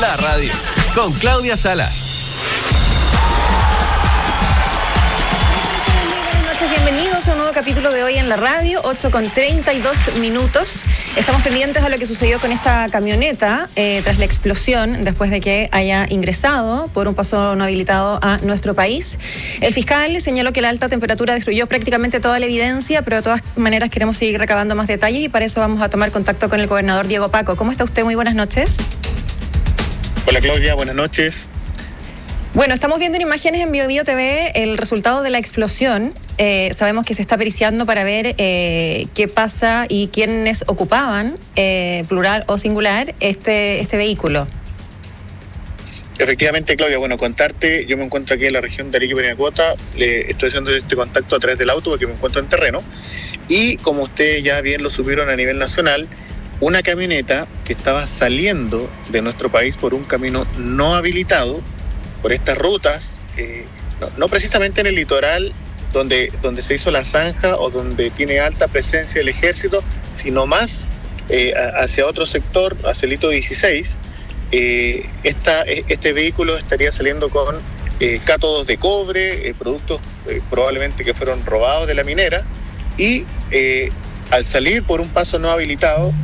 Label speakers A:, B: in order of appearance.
A: la radio, con Claudia Salas.
B: Bienvenidos a un nuevo capítulo de Hoy en la Radio, 8:32. Estamos pendientes a lo que sucedió con esta camioneta tras la explosión, después de que haya ingresado por un paso no habilitado a nuestro país. El fiscal señaló que la alta temperatura destruyó prácticamente toda la evidencia, pero de todas maneras queremos seguir recabando más detalles y para eso vamos a tomar contacto con el gobernador Diego Paco. ¿Cómo está usted? Muy buenas noches.
C: Hola Claudia, buenas noches.
B: Bueno, estamos viendo en imágenes en BioBio TV el resultado de la explosión. Sabemos que se está periciando para ver qué pasa y quiénes ocupaban, plural o singular, este vehículo.
C: Efectivamente, Claudia, bueno, contarte, yo me encuentro aquí en la región de Arica y Parinacota, le estoy haciendo este contacto a través del auto porque me encuentro en terreno, y como ustedes ya bien lo supieron a nivel nacional, una camioneta que estaba saliendo de nuestro país por un camino no habilitado, por estas rutas, no precisamente en el litoral donde se hizo la zanja o donde tiene alta presencia el ejército, sino más hacia otro sector, hacia el hito 16, este vehículo estaría saliendo con cátodos de cobre, productos probablemente que fueron robados de la minera, y al salir por un paso no habilitado,